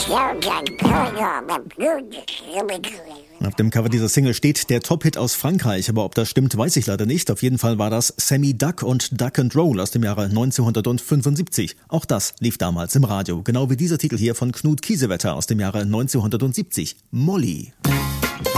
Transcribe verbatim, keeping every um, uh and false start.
Auf dem Cover dieser Single steht der Top-Hit aus Frankreich, aber ob das stimmt, weiß ich leider nicht. Auf jeden Fall war das Sammy Duck und Duck and Roll aus dem Jahre neunzehnhundertfünfundsiebzig. Auch das lief damals im Radio, genau wie dieser Titel hier von Knut Kiesewetter aus dem Jahre neunzehnhundertsiebzig, Molly.